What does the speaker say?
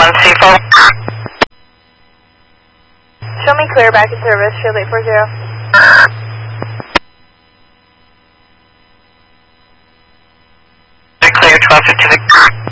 C4. Show me clear back in service, Shield 840. Clear 1250.